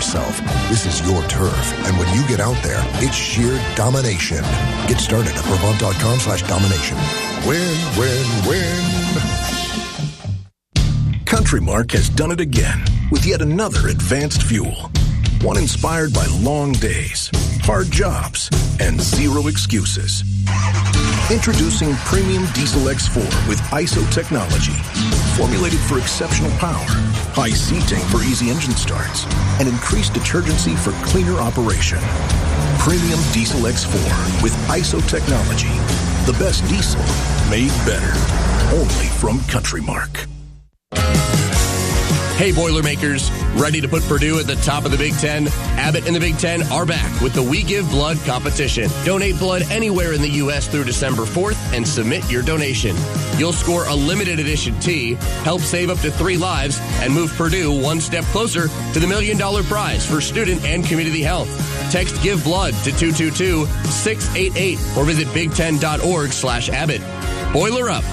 yourself. This is your turf, and when you get out there, it's sheer domination. Get started at Brevant.com/domination. Win, win, win. Country Mark has done it again with yet another advanced fuel. One inspired by long days, hard jobs, and zero excuses. Introducing Premium Diesel X4 with ISO technology, formulated for exceptional power, high C-tank for easy engine starts, and increased detergency for cleaner operation. Premium Diesel X4 with ISO technology. The best diesel made better. Only from Country Mark. Hey, Boilermakers, ready to put Purdue at the top of the Big Ten? Abbott and the Big Ten are back with the We Give Blood competition. Donate blood anywhere in the U.S. through December 4th and submit your donation. You'll score a limited edition tee, help save up to 3 lives, and move Purdue one step closer to the $1 million prize for student and community health. Text Give Blood to 222-688 or visit big10.org/Abbott. Boiler up.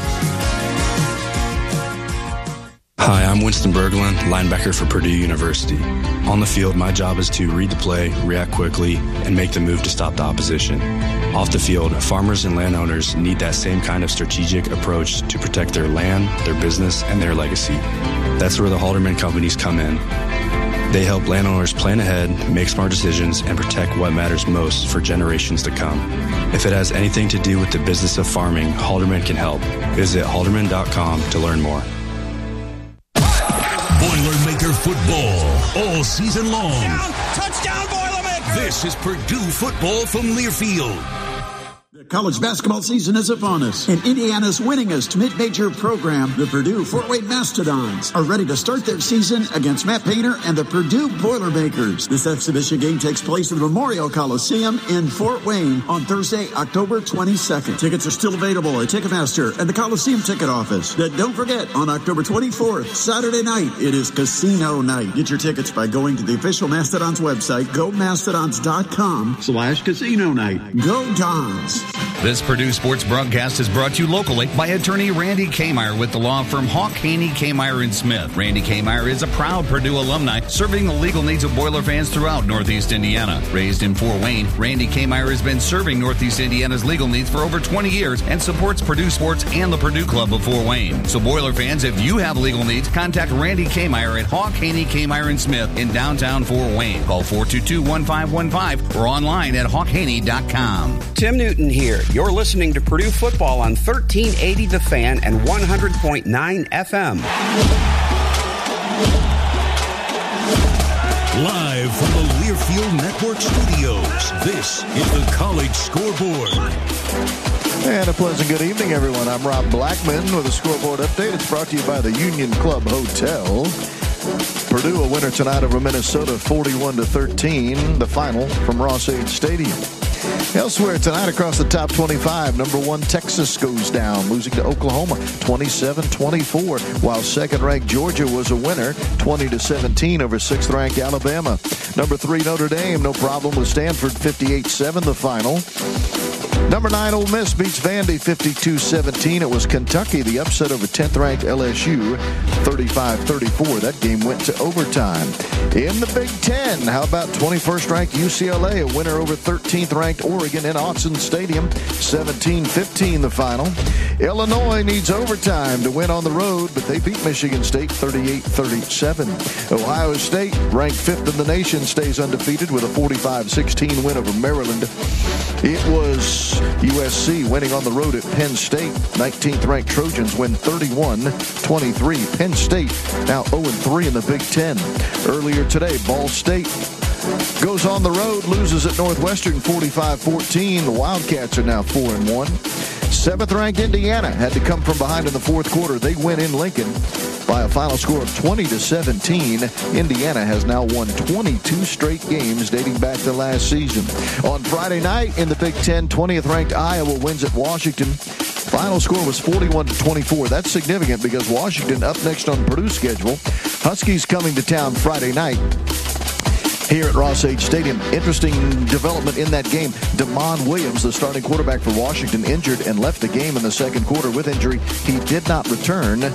Hi, I'm Winston Berglund, linebacker for Purdue University. On the field, my job is to read the play, react quickly, and make the move to stop the opposition. Off the field, farmers and landowners need that same kind of strategic approach to protect their land, their business, and their legacy. That's where the Halderman companies come in. They help landowners plan ahead, make smart decisions, and protect what matters most for generations to come. If it has anything to do with the business of farming, Halderman can help. Visit halderman.com to learn more. Boilermaker football all season long. Touchdown, Boilermakers! This is Purdue football from Learfield. The college basketball season is upon us, and Indiana's winningest mid-major program, the Purdue Fort Wayne Mastodons, are ready to start their season against Matt Painter and the Purdue Boilermakers. This exhibition game takes place at the Memorial Coliseum in Fort Wayne on Thursday, October 22nd. Tickets are still available at Ticketmaster and the Coliseum ticket office. Then don't forget, on October 24th, Saturday night, it is casino night. Get your tickets by going to the official Mastodons website, gomastodons.com/casino night. Go Dons! This Purdue Sports broadcast is brought to you locally by attorney Randy Kmeyer with the law firm Hawk, Haney, Kmeyer & Smith. Randy Kmeyer is a proud Purdue alumni, serving the legal needs of Boiler fans throughout Northeast Indiana. Raised in Fort Wayne, Randy Kmeyer has been serving Northeast Indiana's legal needs for over 20 years and supports Purdue sports and the Purdue Club of Fort Wayne. So Boiler fans, if you have legal needs, contact Randy Kmeyer at Hawk, Haney, Kmeyer & Smith in downtown Fort Wayne. Call 422-1515 or online at hawkhaney.com. Tim Newton here. You're listening to Purdue football on 1380 The Fan and 100.9 FM. Live from the Learfield Network Studios, this is the College Scoreboard. And a pleasant good evening, everyone. I'm Rob Blackman with a scoreboard update. It's brought to you by the Union Club Hotel. Purdue a winner tonight over Minnesota, 41-13, the final from Ross-Ade Stadium. Elsewhere tonight across the top 25, number 1 Texas goes down, losing to Oklahoma 27-24, while second-ranked Georgia was a winner 20-17 over 6th-ranked Alabama. Number 3 Notre Dame, no problem with Stanford 58-7 the final. Number 9 Ole Miss beats Vandy 52-17. It was Kentucky the upset over 10th-ranked LSU 35-34. That game went to overtime. In the Big Ten, how about 21st-ranked UCLA, a winner over 13th-ranked Oregon in Autzen Stadium, 17-15 the final. Illinois needs overtime to win on the road, but they beat Michigan State 38-37. Ohio State, ranked 5th in the nation, stays undefeated with a 45-16 win over Maryland. It was USC winning on the road at Penn State. 19th-ranked Trojans win 31-23. Penn State now 0-3 in the Big Ten. Earlier today, Ball State goes on the road, loses at Northwestern 45-14. The Wildcats are now 4-1. 7th-ranked Indiana had to come from behind in the fourth quarter. They win in Lincoln by a final score of 20-17. Indiana has now won 22 straight games dating back to last season. On Friday night in the Big Ten, 20th-ranked Iowa wins at Washington. Final score was 41-24. That's significant because Washington up next on Purdue's schedule. Huskies coming to town Friday night here at Ross-Ade Stadium. Interesting development in that game. Damon Williams, the starting quarterback for Washington, injured and left the game in the second quarter with injury. He did not return.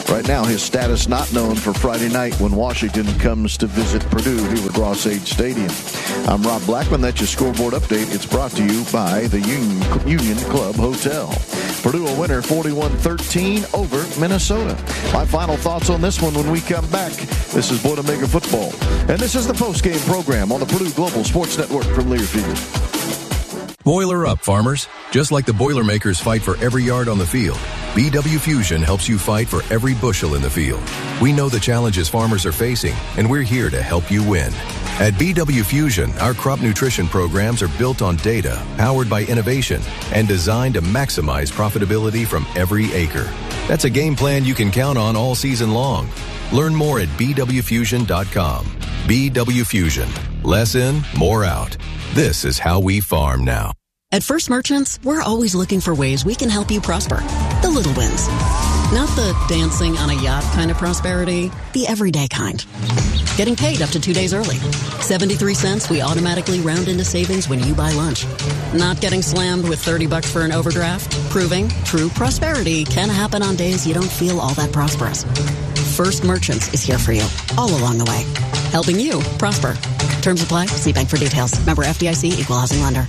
Right now, his status not known for Friday night when Washington comes to visit Purdue here at Ross-Age Stadium. I'm Rob Blackman. That's your scoreboard update. It's brought to you by the Union Club Hotel. Purdue a winner 41-13 over Minnesota. My final thoughts on this one when we come back. This is Boilermaker Football. And this is the postgame program on the Purdue Global Sports Network from Learfield. Boiler up, farmers. Just like the Boilermakers fight for every yard on the field, BW Fusion helps you fight for every bushel in the field. We know the challenges farmers are facing, and we're here to help you win. At BW Fusion, our crop nutrition programs are built on data, powered by innovation, and designed to maximize profitability from every acre. That's a game plan you can count on all season long. Learn more at bwfusion.com. BW Fusion. Less in, more out. This is how we farm now. At First Merchants, we're always looking for ways we can help you prosper. The little wins. Not the dancing on a yacht kind of prosperity, the everyday kind. Getting paid up to 2 days early. 73 cents we automatically round into savings when you buy lunch. Not getting slammed with $30 for an overdraft. Proving true prosperity can happen on days you don't feel all that prosperous. First Merchants is here for you, all along the way. Helping you prosper. Terms apply. See bank for details. Member FDIC, Equal Housing Lender.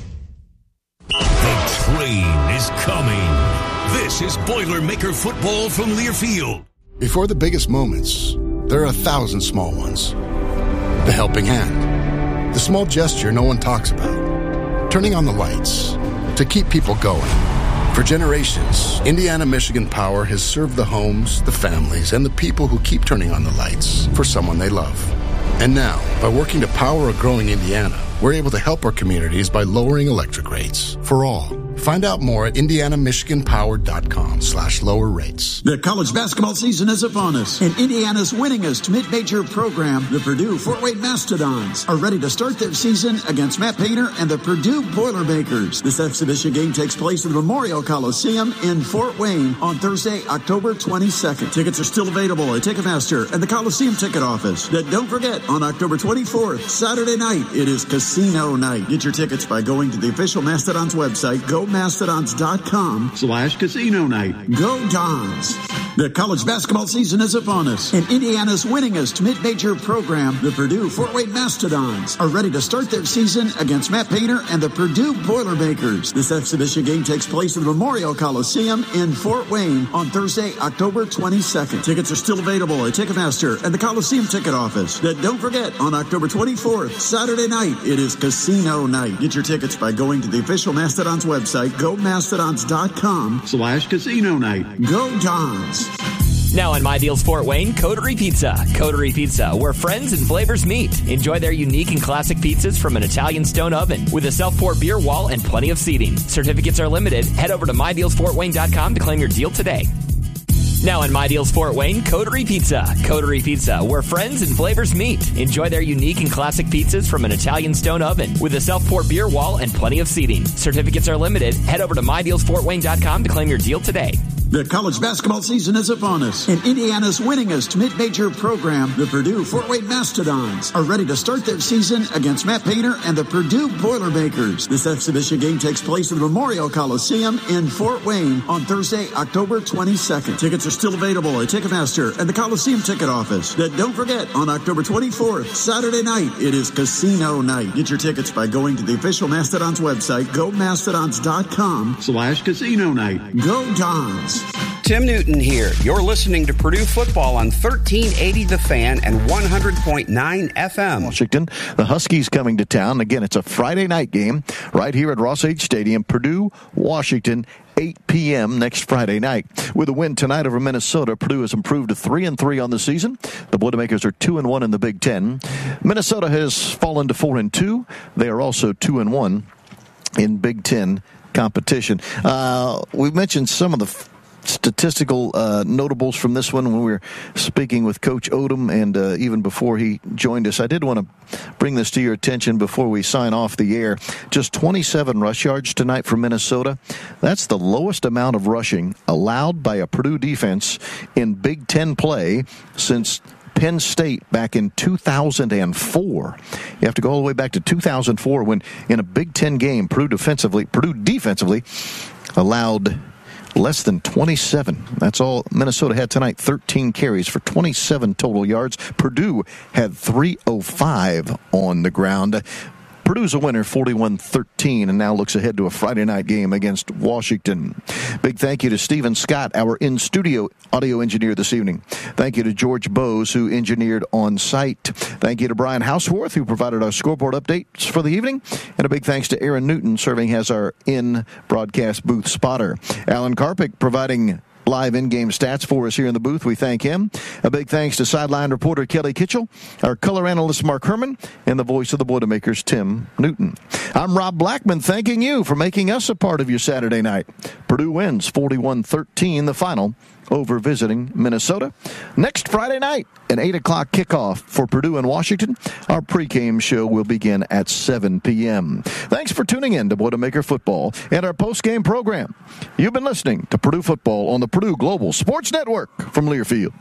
The train is coming. This is Boilermaker Football from Learfield. Before the biggest moments, there are 1,000 small ones. The helping hand. The small gesture no one talks about. Turning on the lights to keep people going. For generations, Indiana-Michigan Power has served the homes, the families, and the people who keep turning on the lights for someone they love. And now, by working to power a growing Indiana, we're able to help our communities by lowering electric rates for all. Find out more at indianamichiganpower.com/lower rates. The college basketball season is upon us, and Indiana's winningest mid-major program, the Purdue Fort Wayne Mastodons, are ready to start their season against Matt Painter and the Purdue Boilermakers. This exhibition game takes place in the Memorial Coliseum in Fort Wayne on Thursday, October 22nd. Tickets are still available at Ticketmaster and the Coliseum ticket office. Then don't forget, on October 24th, Saturday night, it is Casino Night. Get your tickets by going to the official Mastodons website, GoMastodons.com/Casino Night. Go Dons! The college basketball season is upon us, and Indiana's winningest mid-major program, the Purdue Fort Wayne Mastodons, are ready to start their season against Matt Painter and the Purdue Boilermakers. This exhibition game takes place in the Memorial Coliseum in Fort Wayne on Thursday, October 22nd. Tickets are still available at Ticketmaster and the Coliseum ticket office. Then don't forget, on October 24th, Saturday night, it is Casino Night. Get your tickets by going to the official Mastodons website, GoMastodons.com/Casino Night. Go Dons! Now on My Deals Fort Wayne, Coterie Pizza. Coterie Pizza, where friends and flavors meet. Enjoy their unique and classic pizzas from an Italian stone oven with a self-pour beer wall and plenty of seating. Certificates are limited. Head over to MyDealsFortWayne.com to claim your deal today. Now on My Deals Fort Wayne, Coterie Pizza. Coterie Pizza, where friends and flavors meet. Enjoy their unique and classic pizzas from an Italian stone oven with a self-pour beer wall and plenty of seating. Certificates are limited. Head over to MyDealsFortWayne.com to claim your deal today. The college basketball season is upon us, and Indiana's winningest mid-major program, the Purdue Fort Wayne Mastodons, are ready to start their season against Matt Painter and the Purdue Boilermakers. This exhibition game takes place in the Memorial Coliseum in Fort Wayne on Thursday, October 22nd. Tickets are still available at Ticketmaster and the Coliseum ticket office. Then don't forget, on October 24th, Saturday night, it is Casino Night. Get your tickets by going to the official Mastodons website, GoMastodons.com/Casino Night. Go Dons! Tim Newton here. You're listening to Purdue Football on 1380 The Fan and 100.9 FM. Washington, the Huskies coming to town. Again, it's a Friday night game right here at Ross-Age Stadium. Purdue, Washington, 8 p.m. next Friday night. With a win tonight over Minnesota, Purdue has improved to 3-3 on the season. The Boilermakers are 2-1 in the Big Ten. Minnesota has fallen to 4-2. They are also 2-1 in Big Ten competition. We've mentioned some of the statistical notables from this one when we were speaking with Coach Odom, and even before he joined us. I did want to bring this to your attention before we sign off the air. Just 27 rush yards tonight for Minnesota. That's the lowest amount of rushing allowed by a Purdue defense in Big Ten play since Penn State back in 2004. You have to go all the way back to 2004 when in a Big Ten game, Purdue defensively allowed less than 27. That's all Minnesota had tonight, 13 carries for 27 total yards. Purdue had 305 on the ground. Purdue's a winner, 41-13, and now looks ahead to a Friday night game against Washington. Big thank you to Stephen Scott, our in-studio audio engineer this evening. Thank you to George Bose, who engineered on site. Thank you to Brian Houseworth, who provided our scoreboard updates for the evening. And a big thanks to Aaron Newton, serving as our in-broadcast booth spotter. Alan Karpick providing live in-game stats for us here in the booth. We thank him. A big thanks to sideline reporter Kelly Kitchell, our color analyst Mark Herman, and the voice of the Boilermakers, Tim Newton. I'm Rob Blackman, thanking you for making us a part of your Saturday night. Purdue wins 41-13, the final, over visiting Minnesota. Next Friday night, an 8 o'clock kickoff for Purdue and Washington. Our pregame show will begin at 7 p.m. Thanks for tuning in to Boilermaker Football and our postgame program. You've been listening to Purdue Football on the Purdue Global Sports Network from Learfield.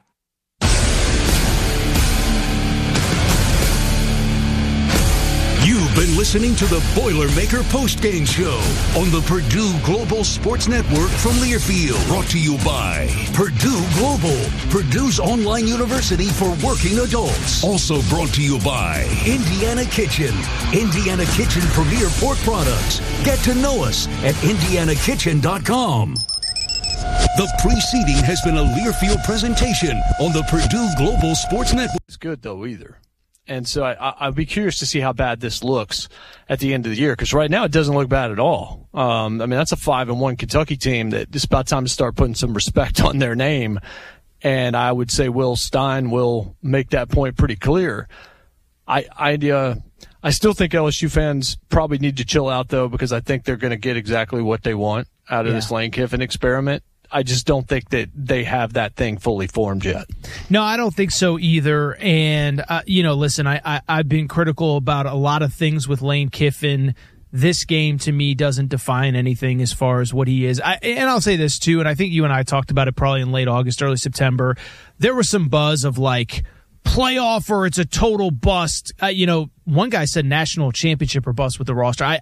You've been listening to the Boilermaker postgame show on the Purdue Global Sports Network from Learfield. Brought to you by Purdue Global, Purdue's online university for working adults. Also brought to you by Indiana Kitchen, Indiana Kitchen Premier Pork Products. Get to know us at IndianaKitchen.com. The preceding has been a Learfield presentation on the Purdue Global Sports Network. It's good, though, either. And so I'd be curious to see how bad this looks at the end of the year, because right now it doesn't look bad at all. I mean, that's a 5-1 Kentucky team that it's about time to start putting some respect on their name. And I would say Will Stein will make that point pretty clear. I still think LSU fans probably need to chill out, though, because I think they're going to get exactly what they want out of this Lane Kiffin experiment. I just don't think that they have that thing fully formed yet. No, I don't think so either. And, listen, I've been critical about a lot of things with Lane Kiffin. This game, to me, doesn't define anything as far as what he is. And I'll say this, too, and I think you and I talked about it probably in late August, early September. There was some buzz of, like, playoff or it's a total bust. One guy said national championship or bust with the roster.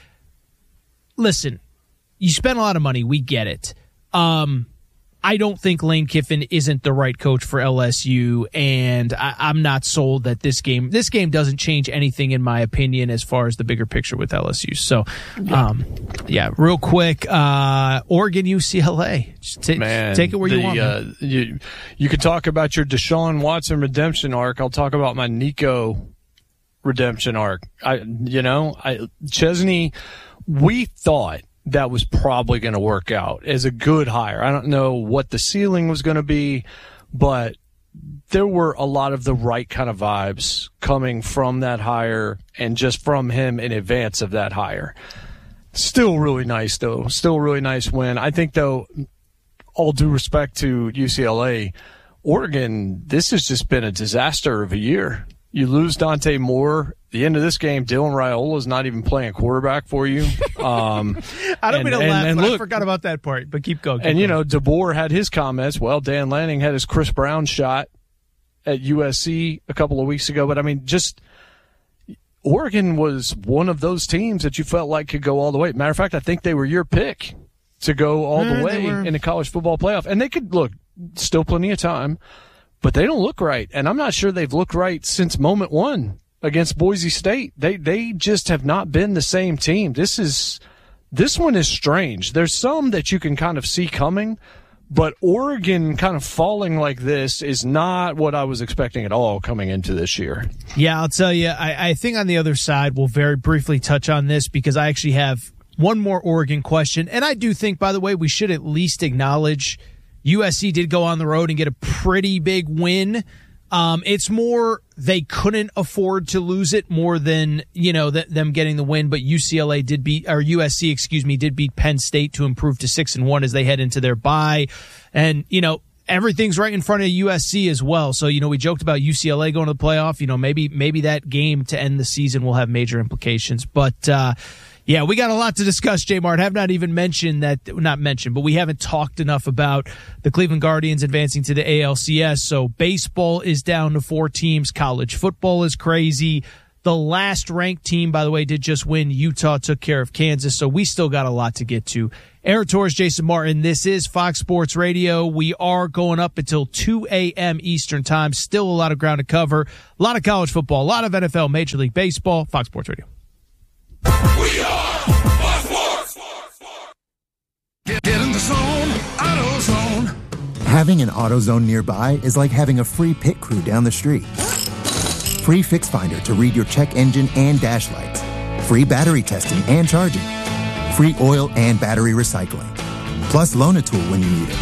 Listen, you spend a lot of money. We get it. I don't think Lane Kiffin isn't the right coach for LSU, and I'm not sold that this game doesn't change anything, in my opinion, as far as the bigger picture with LSU. So, real quick, Oregon, UCLA. Take it where you want. You could talk about your Deshaun Watson redemption arc. I'll talk about my Nico redemption arc. Chesney, we thought that was probably going to work out as a good hire. I don't know what the ceiling was going to be, but there were a lot of the right kind of vibes coming from that hire and just from him in advance of that hire. Still really nice, though. Still a really nice win. I think, though, all due respect to UCLA, Oregon, this has just been a disaster of a year. You lose Dante Moore. The end of this game, Dylan Raiola is not even playing quarterback for you. I don't mean to laugh, but I forgot about that part. But keep going. DeBoer had his comments. Well, Dan Lanning had his Chris Brown shot at USC a couple of weeks ago. But, I mean, just Oregon was one of those teams that you felt like could go all the way. Matter of fact, I think they were your pick to go all the way in the college football playoff. And they could, look, still plenty of time, but they don't look right. And I'm not sure they've looked right since moment one against Boise State. They just have not been the same team. This one is strange. There's some that you can kind of see coming, but Oregon kind of falling like this is not what I was expecting at all coming into this year. Yeah, I'll tell you, I think on the other side, we'll very briefly touch on this because I actually have one more Oregon question. And I do think, by the way, we should at least acknowledge USC did go on the road and get a pretty big win. It's more they couldn't afford to lose it more than, them getting the win. But USC did beat Penn State to improve to 6-1 as they head into their bye. And, everything's right in front of USC as well. So, we joked about UCLA going to the playoff. Maybe that game to end the season will have major implications. But, yeah, we got a lot to discuss, J-Mart. Have not even mentioned but we haven't talked enough about the Cleveland Guardians advancing to the ALCS. So baseball is down to 4 teams. College football is crazy. The last ranked team, by the way, did just win. Utah took care of Kansas, so we still got a lot to get to. Aaron Torres, Jason Martin, this is Fox Sports Radio. We are going up until 2 a.m. Eastern Time. Still a lot of ground to cover. A lot of college football, a lot of NFL, Major League Baseball. Fox Sports Radio. We are Fox Sports. Get in the zone, AutoZone. Having an AutoZone nearby is like having a free pit crew down the street. Free Fix Finder to read your check engine and dash lights. Free battery testing and charging. Free oil and battery recycling. Plus Loan-A-Tool when you need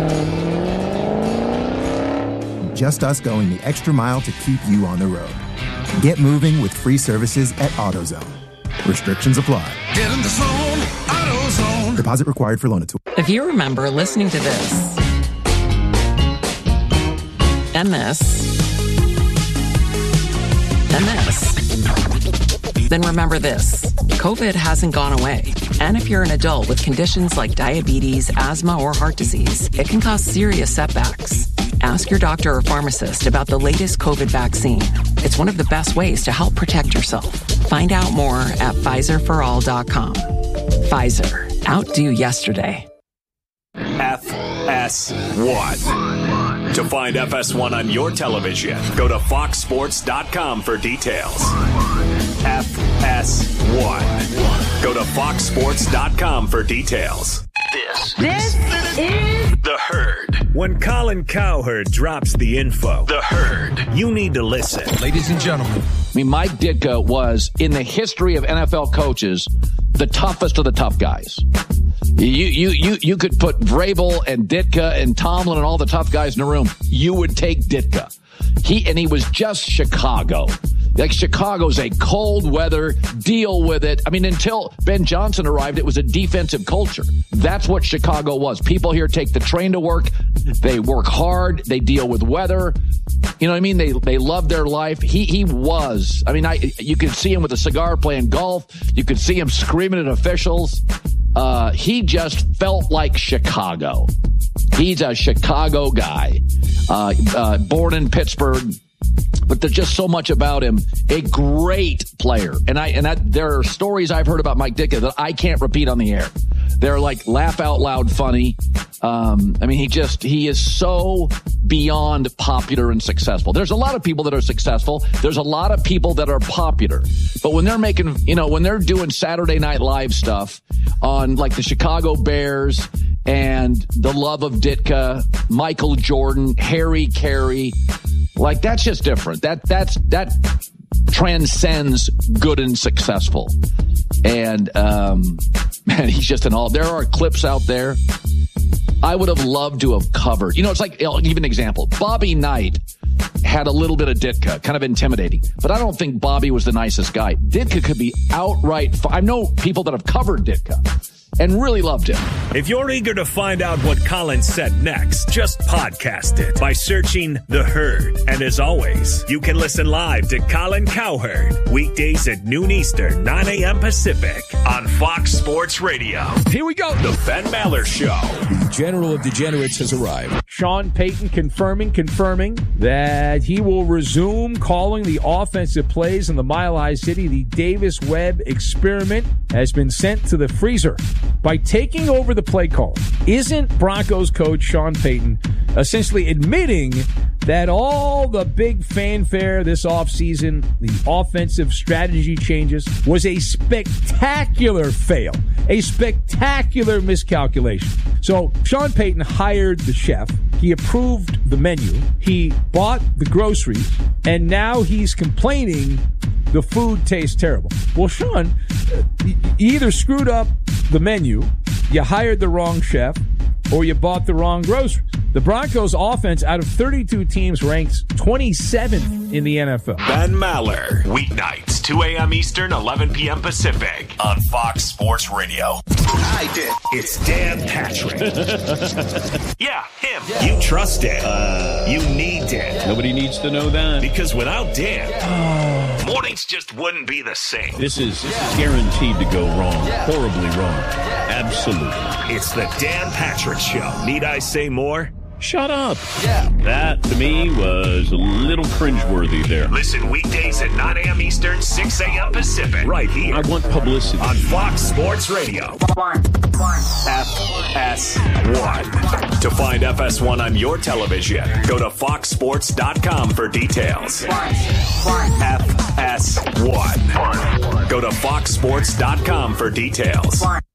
it. Just us going the extra mile to keep you on the road. Get moving with free services at AutoZone. Restrictions apply. Get in the zone, AutoZone. Deposit required for Loan-A-Tool. If you remember listening to this and this and this, then remember this. COVID hasn't gone away. And if you're an adult with conditions like diabetes, asthma, or heart disease, it can cause serious setbacks. Ask your doctor or pharmacist about the latest COVID vaccine. It's one of the best ways to help protect yourself. Find out more at PfizerForAll.com. Pfizer. Outdo yesterday. FS1. To find FS1 on your television, go to foxsports.com for details. FS1. Go to foxsports.com for details. This is The Herd. When Colin Cowherd drops the info, The Herd, you need to listen. Ladies and gentlemen. I mean, Mike Ditka was, in the history of NFL coaches, the toughest of the tough guys. You could put Vrabel and Ditka and Tomlin and all the tough guys in the room. You would take Ditka. He was just Chicago. Like, Chicago's a cold weather, deal with it. I mean, until Ben Johnson arrived, it was a defensive culture. That's what Chicago was. People here take the train to work. They work hard. They deal with weather. You know what I mean? They love their life. He was. I mean, you could see him with a cigar playing golf. You could see him screaming at officials. He just felt like Chicago. He's a Chicago guy, born in Pittsburgh. But there's just so much about him. A great player. And there are stories I've heard about Mike Ditka that I can't repeat on the air. They're like laugh out loud funny. I mean, he is so beyond popular and successful. There's a lot of people that are successful. There's a lot of people that are popular. But when they're making, when they're doing Saturday Night Live stuff on like the Chicago Bears and the love of Ditka, Michael Jordan, Harry Carey, like, that's just different. That transcends good and successful. And, man, he's just an all. There are clips out there I would have loved to have covered. It's like, I'll give you an example. Bobby Knight had a little bit of Ditka, kind of intimidating. But I don't think Bobby was the nicest guy. Ditka could be outright. I know people that have covered Ditka and really loved him. If you're eager to find out what Colin said next, just podcast it by searching The Herd. And as always, you can listen live to Colin Cowherd weekdays at noon Eastern, 9 a.m. Pacific on Fox Sports Radio. Here we go. The Ben Maller Show. The General of Degenerates has arrived. Sean Payton confirming that he will resume calling the offensive plays in the Mile High City. The Davis Webb experiment has been sent to the freezer. By taking over the play call, isn't Broncos coach Sean Payton essentially admitting that all the big fanfare this offseason, the offensive strategy changes, was a spectacular fail, a spectacular miscalculation? So Sean Payton hired the chef. He approved the menu. He bought the groceries. And now he's complaining the food tastes terrible. Well, Sean, you either screwed up the menu, you hired the wrong chef, or you bought the wrong groceries. The Broncos offense out of 32 teams ranks 27th in the NFL. Ben Maller, weeknights, 2 a.m. Eastern, 11 p.m. Pacific on Fox Sports Radio. I did. It's Dan Patrick. Yeah, him. Yeah. You trust it. You need Dan. Nobody needs to know that. Because without Dan, mornings just wouldn't be the same. This is guaranteed to go wrong. Horribly wrong. Absolutely. It's the Dan Patrick Show. Need I say more? Shut up. Yeah. That, to me, was a little cringeworthy there. Listen weekdays at 9 a.m. Eastern, 6 a.m. Pacific. Right here. I want publicity. On Fox Sports Radio. FS1. To find FS1 on your television, go to foxsports.com for details. FS1. Go to foxsports.com for details.